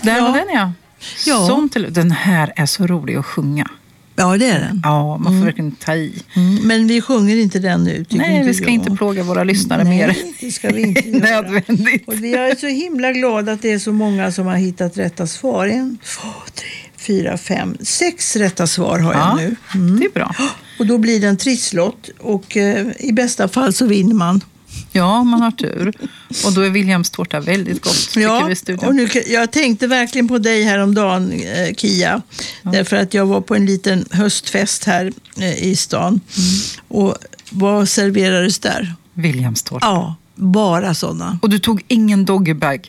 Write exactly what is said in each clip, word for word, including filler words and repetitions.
Där Ja. var den, ja. Ja. Som till, den här är så rolig att sjunga. Ja, det är den. Ja, man får mm. verkligen ta i. Mm. Men vi sjunger inte den nu, tycker Nej, inte vi ska jag. inte plåga våra lyssnare Nej, mer. det ska vi inte göra. Nödvändigt. Och vi är så himla glada att det är så många som har hittat rätta svar. En, två, tre, fyra, fem, sex rätta svar har jag ja, nu. Mm. Det är bra. Och då blir det en trisslott och eh, i bästa fall så vinner man. Ja, man har tur. Och då är Williams tårta väldigt gott, tycker ja, vi i studion. Och nu, jag tänkte verkligen på dig häromdagen, eh, Kia. Ja. Därför att jag var på en liten höstfest här eh, i stan. Mm. Och vad serverades där? Williams tårta. Ja, bara sådana. Och du tog ingen doggybag?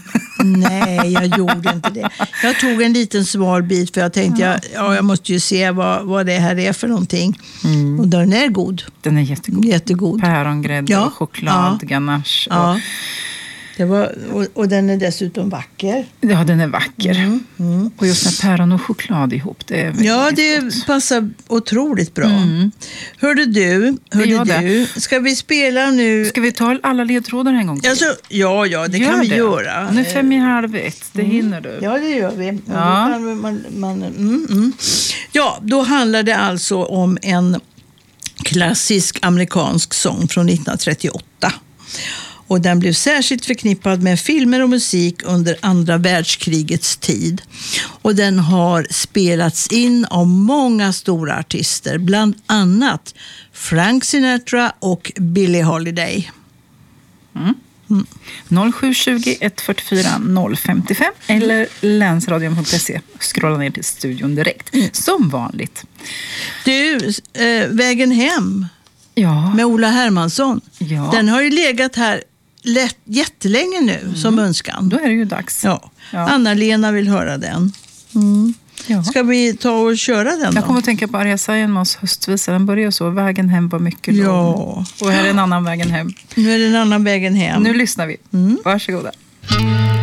Nej, jag gjorde inte det. Jag tog en liten smal bit för jag tänkte ja. Jag, ja, jag måste ju se vad, vad det här är för någonting. Mm. Och den är god. Den är jättegod. Jättegod. Pärongrädde ja. och choklad, ja. ganache. Och... Ja. Det var, och, och den är dessutom vacker. Ja, den är vacker. Mm. Mm. Och just när päron och choklad ihop, det är väldigt Ja, det gott. Passar otroligt bra. Mm. Hörde du, hörde du ska vi spela nu? Ska vi ta alla ledtrådar en gång till? Alltså, ja, ja, det Gör kan vi det. göra. Nu är fem i halv ett, det mm. hinner du. Ja, det gör vi. Ja, ja. Man, man, mm, mm. ja då handlar det alltså om en klassisk amerikansk sång från nittonhundratrettioåtta. Och den blev särskilt förknippad med filmer och musik under andra världskrigets tid. Och den har spelats in av många stora artister, bland annat Frank Sinatra och Billie Holiday. Mm. Mm. noll sju tjugo, ett fyrtiofyra, noll femtiofem eller länsradion punkt se. Scrolla ner till studion direkt, mm. som vanligt. Du, äh, Vägen hem ja. med Ola Hermansson, ja. den har ju legat här lätt, jättelänge nu mm. som önskan. Då är det ju dags. Ja. Ja. Anna-Lena vill höra den. Mm. Ja. Ska vi ta och köra den då? Jag kommer att tänka på Arja Saijonmaas höstvisa. Den börjar så. Vägen hem var mycket lång. Ja. Och här är en annan vägen hem. Nu är det en annan vägen hem. Nu lyssnar vi. Mm. Varsågoda.